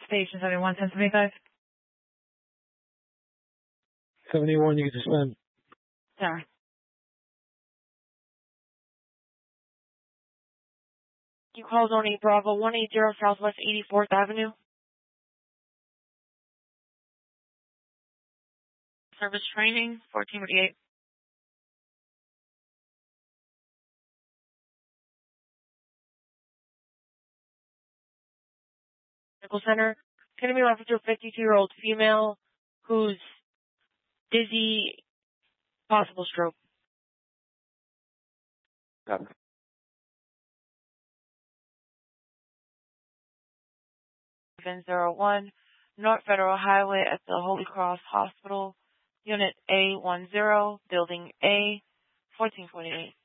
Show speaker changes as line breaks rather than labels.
Station 71, 1075.
71, you can suspend.
Sorry. You call Zone 8 Bravo 180 Southwest 84th Avenue. Service training 1448. Medical Center. Going to be referred to a 52-year-old female who's dizzy, possible stroke.
Copy.
701 North Federal Highway at the Holy Cross Hospital, Unit A10, Building A, 1448.